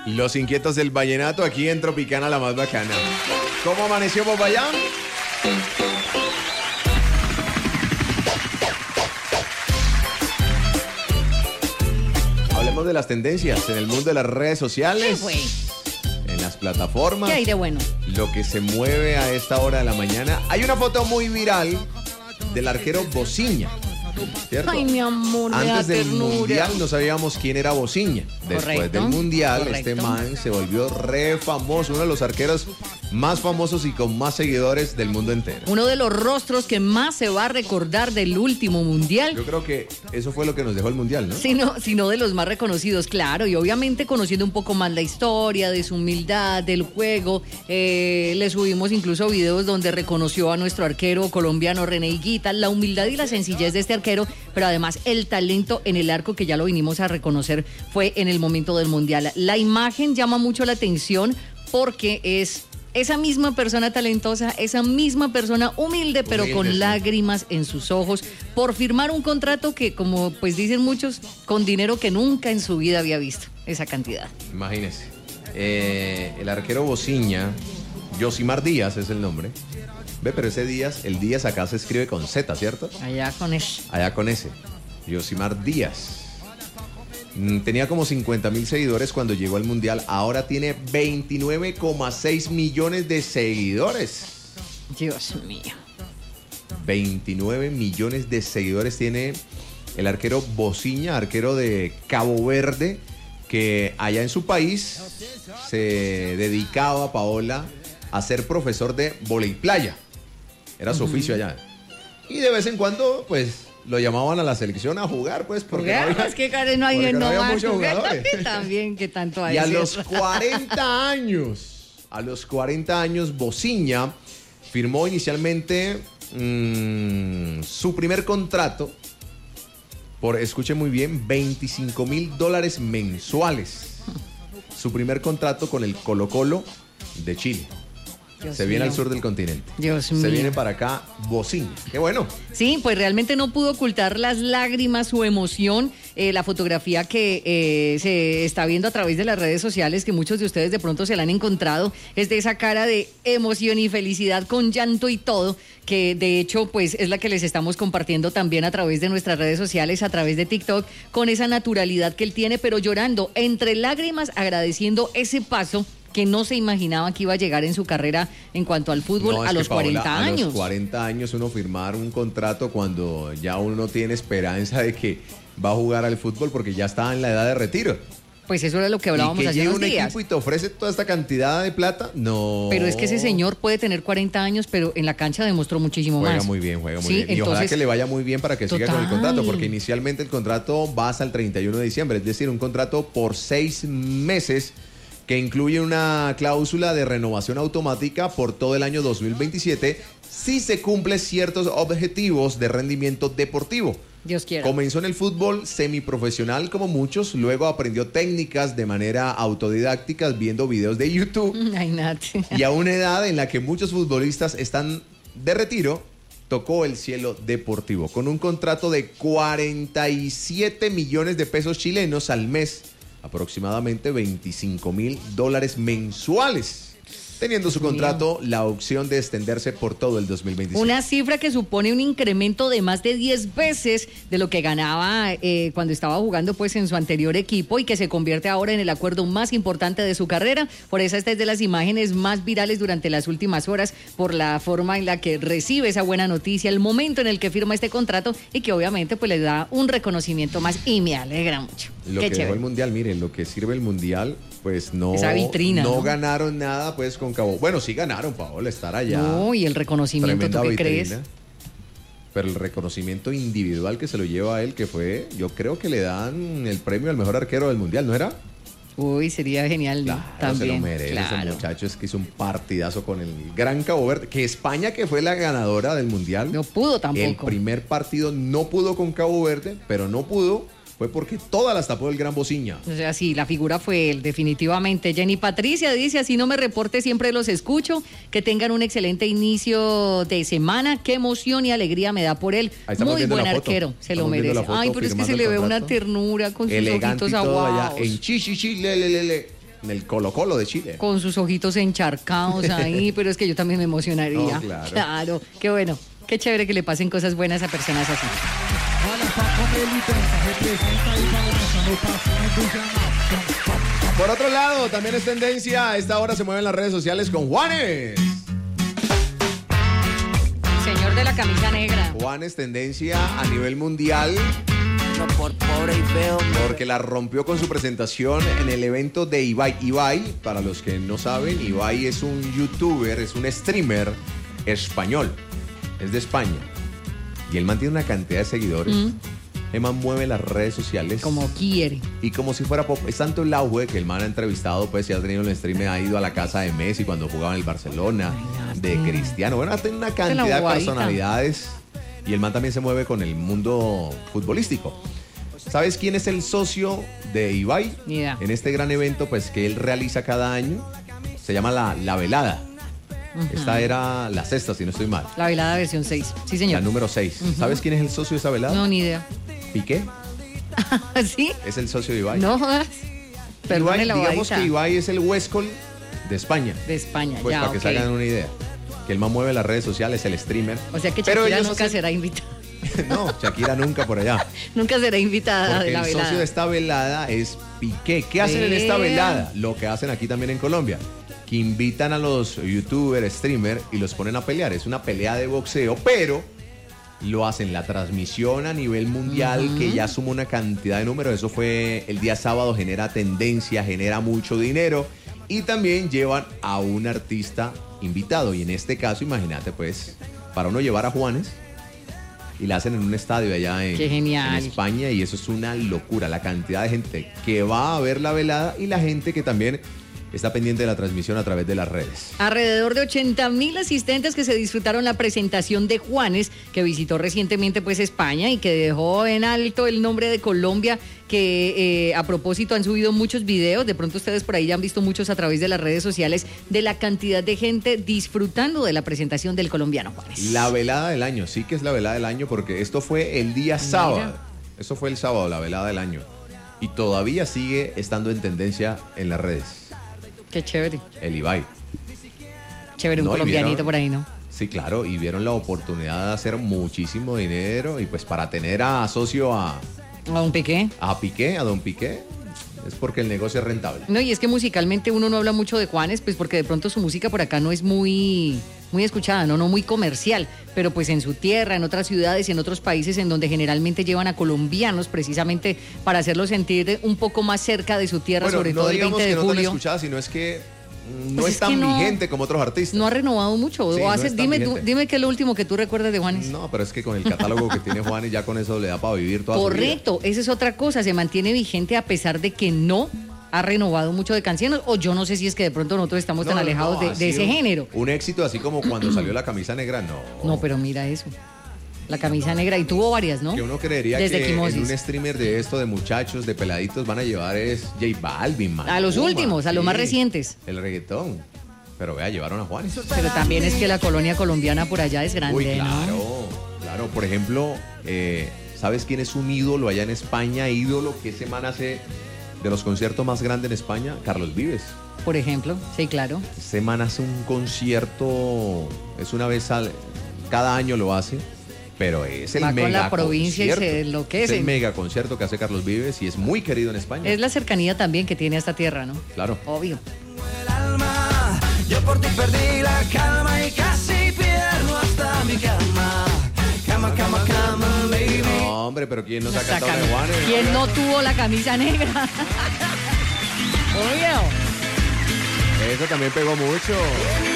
Los inquietos del vallenato aquí en Tropicana, la más bacana. ¿Cómo amaneció Popayán? Hablemos de las tendencias en el mundo de las redes sociales. En las plataformas. ¿Qué hay de bueno? Lo que se mueve a esta hora de la mañana. Hay una foto muy viral del arquero Bociña, ¿cierto? Ay, mi amor, me da Antes del ternura. mundial no sabíamos quién era Bociña. Después Correcto, del mundial, correcto. este man se volvió re famoso, uno de los arqueros más famosos y con más seguidores del mundo entero. Uno de los rostros que más se va a recordar del último mundial. Yo creo que eso fue lo que nos dejó el mundial, ¿no? Sino de los más reconocidos, claro, y obviamente conociendo un poco más la historia, de su humildad, del juego. Le subimos incluso videos donde reconoció a nuestro arquero colombiano René Higuita, la humildad y la sencillez de este arquero, pero además el talento en el arco, que ya lo vinimos a reconocer, fue en el momento del mundial. La imagen llama mucho la atención porque es esa misma persona talentosa, esa misma persona humilde, pero con sí. lágrimas en sus ojos, por firmar un contrato que, como pues dicen muchos, con dinero que nunca en su vida había visto, esa cantidad. Imagínese. El arquero Bociña, Yosimar Díaz es el nombre. Ve, pero ese Díaz, el Díaz acá se escribe con Z, ¿cierto? Allá con eso. Allá con ese. Yosimar Díaz. Tenía como 50,000 seguidores cuando llegó al Mundial. Ahora tiene 29,6 millones de seguidores. Dios mío. 29 millones de seguidores tiene el arquero Bociña, arquero de Cabo Verde, que allá en su país se dedicaba, Paola, a ser profesor de voleiplaya. Era su oficio allá. Y de vez en cuando, pues, lo llamaban a la selección a jugar, pues, porque no había, es que Karen no hay, porque no había va a muchos jugar. jugadores. También, que tanto hay. Y a los ¿cierto? 40 años, Bociña firmó inicialmente su primer contrato por, escuche muy bien, $25,000 mensuales. Su primer contrato con el Colo-Colo de Chile. Dios Se viene mío. al sur del continente. Dios Se mío. viene para acá Bociña. Qué bueno. Sí, pues realmente no pudo ocultar las lágrimas, su emoción, la fotografía que se está viendo a través de las redes sociales, que muchos de ustedes de pronto se la han encontrado, es de esa cara de emoción y felicidad con llanto y todo, que de hecho pues es la que les estamos compartiendo también a través de nuestras redes sociales, a través de TikTok, con esa naturalidad que él tiene, pero llorando, entre lágrimas, agradeciendo ese paso que no se imaginaba que iba a llegar en su carrera en cuanto al fútbol. No, es a que, los Paola, 40 años. A los 40 años uno firmar un contrato cuando ya uno no tiene esperanza de que va a jugar al fútbol porque ya está en la edad de retiro. Pues eso era lo que hablábamos y que hace llegue unos un días. equipo y te ofrece toda esta cantidad de plata, no. Pero es que ese señor puede tener 40 años, pero en la cancha demostró muchísimo juega más. muy bien, juega muy Sí, bien. Y ojalá entonces, que le vaya muy bien para que siga con el total. contrato, porque inicialmente el contrato va hasta el 31 de diciembre, es decir, un contrato por 6 meses que incluye una cláusula de renovación automática por todo el año 2027 si se cumplen ciertos objetivos de rendimiento deportivo. Dios quiera. Comenzó en el fútbol semiprofesional como muchos, luego aprendió técnicas de manera autodidáctica viendo videos de YouTube Ay, Nat. y a una edad en la que muchos futbolistas están de retiro, tocó el cielo deportivo con un contrato de 47 millones de pesos chilenos al mes, aproximadamente $25,000 mensuales. Teniendo su contrato la opción de extenderse por todo el 2025. Una cifra que supone un incremento de más de 10 veces de lo que ganaba cuando estaba jugando pues en su anterior equipo y que se convierte ahora en el acuerdo más importante de su carrera. Por eso esta es de las imágenes más virales durante las últimas horas, por la forma en la que recibe esa buena noticia, el momento en el que firma este contrato y que obviamente pues le da un reconocimiento más y me alegra mucho. Lo Qué que dejó chévere. el Mundial, miren, lo que sirve el Mundial, pues no, Esa vitrina, no ¿no? ganaron nada pues con Cabo. Bueno, sí ganaron, Paola, estar allá. No, y el reconocimiento, Tremenda ¿tú qué vitrina. crees? Pero el reconocimiento individual que se lo lleva a él, que fue, yo creo que le dan el premio al mejor arquero del Mundial, ¿no era? Uy, sería genial, ¿no? Claro, También. se lo merece claro. ese muchacho, es que hizo un partidazo con el gran Cabo Verde, que España, que fue la ganadora del Mundial, No pudo tampoco. el primer partido no pudo con Cabo Verde, pero no pudo, fue porque todas las tapó el gran Bociña. O sea, sí, la figura fue él, definitivamente. Jenny Patricia dice, así no me reporte, siempre los escucho. Que tengan un excelente inicio de semana. Qué emoción y alegría me da por él. Ahí estamos Muy viendo buen la foto. arquero, se lo Estamos viendo merece. la foto, Ay, pero es que firmando se le el ve una contrato. ternura con sus Elegante ojitos y todo allá aguados. en chichichi, le. En el Colo-Colo de Chile. Con sus ojitos encharcados ahí, pero es que yo también me emocionaría. No, claro. Claro, qué bueno. Qué chévere que le pasen cosas buenas a personas así. Por otro lado, también es tendencia, a esta hora se mueven las redes sociales con Juanes. Señor de la camisa negra. Juanes, tendencia a nivel mundial. No por pobre y feo. Porque la rompió con su presentación en el evento de Ibai. Ibai, para los que no saben, Ibai es un youtuber, es un streamer español. Es de España. Y el man tiene una cantidad de seguidores. El man mueve las redes sociales. Como quiere. Y como si fuera pop. Es tanto el auge que el man ha entrevistado, pues, si ha tenido el stream, ha ido a la casa de Messi cuando jugaba en el Barcelona, de Cristiano. Bueno, ha tenido una cantidad de personalidades. Y el man también se mueve con el mundo futbolístico. ¿Sabes quién es el socio de Ibai? Yeah. En este gran evento, pues, que él realiza cada año. Se llama La Velada. Esta era la sexta, si no estoy mal. La velada versión 6. Sí, señor. La número 6. ¿Sabes quién es el socio de esa velada? No, ni idea. ¿Piqué? ¿Sí? Es el socio de Ibai. No jodas. Perdone la digamos bobadita. que Ibai es el Huescol de España. De España, Pues ya, para que se hagan una idea. Que el man mueve las redes sociales, el streamer. O sea que Pero Shakira ellos nunca hacen- será invitada. No, Shakira nunca por allá. Nunca será invitada Porque de la el velada. socio de esta velada es Piqué. ¿Qué hacen en esta velada? Lo que hacen aquí también en Colombia. Que invitan a los youtubers, streamers y los ponen a pelear. Es una pelea de boxeo, pero lo hacen la transmisión a nivel mundial, que ya suma una cantidad de números. Eso fue el día sábado, genera tendencia, genera mucho dinero. Y también llevan a un artista invitado. Y en este caso, imagínate, pues, para uno llevar a Juanes, y la hacen en un estadio allá Qué genial. en España, y eso es una locura, la cantidad de gente que va a ver la velada y la gente que también está pendiente de la transmisión a través de las redes. Alrededor de 80.000 asistentes que se disfrutaron la presentación de Juanes, que visitó recientemente pues España y que dejó en alto el nombre de Colombia, que a propósito han subido muchos videos, de pronto ustedes por ahí ya han visto muchos a través de las redes sociales, de la cantidad de gente disfrutando de la presentación del colombiano Juanes. La velada del año, sí que es la velada del año, porque esto fue el día sábado. Eso fue el sábado, la velada del año. Y todavía sigue estando en tendencia en las redes. Qué chévere. El Ibai. Chévere, un No, y colombianito vieron- por ahí, ¿no? Sí, claro, y vieron la oportunidad de hacer muchísimo dinero, y pues para tener a socio a A un Piqué. Piqué, a don Piqué, es porque el negocio es rentable. No, y es que musicalmente uno no habla mucho de Juanes, pues porque de pronto su música por acá no es muy escuchada, no muy comercial, pero pues en su tierra, en otras ciudades y en otros países en donde generalmente llevan a colombianos precisamente para hacerlos sentir un poco más cerca de su tierra, Bueno, sobre no todo el digamos 20 que de no tan julio. escuchada, sino es que no Pues es es tan que no- vigente como otros artistas. No ha renovado mucho. Sí, O no haces, es tan dime, vigente. dime qué es lo último que tú recuerdas de Juanes. No, pero es que con el catálogo que tiene Juanes ya con eso le da para vivir toda su vida. Correcto, esa es otra cosa, se mantiene vigente a pesar de que no ha renovado mucho de canciones, o yo no sé si es que de pronto nosotros estamos tan alejados ha de ese sido género. Un éxito así como cuando salió la camisa negra, no. No, pero mira eso. La camisa negra, y tuvo varias, ¿no? Que uno creería Desde que Quimosis. en un streamer de esto, de muchachos, de peladitos, van a llevar es J Balvin, A los últimos, a los más recientes. El reggaetón. Pero vea, llevaron a Juanes. Pero también es que la colonia colombiana por allá es grande, Uy, ¿no? claro, claro. Por ejemplo, ¿sabes quién es un ídolo allá en España? Ídolo que ese man hace de los conciertos más grandes en España, Carlos Vives. Por ejemplo, sí, claro. Ese man hace un concierto, es una vez cada año lo hace, pero es el Va con mega la provincia y se concierto. enloquece. Es el mega concierto que hace Carlos Vives y es muy querido en España. Es la cercanía también que tiene a esta tierra, ¿no? Claro. Obvio. El alma, yo por ti perdí la calma y casi pierdo hasta mi cama. Cama, cama, cama, baby. No, hombre, pero ¿quién nos ha cantado de Juanes? ¿Quién no tuvo la camisa negra? Obvio. Eso también pegó mucho.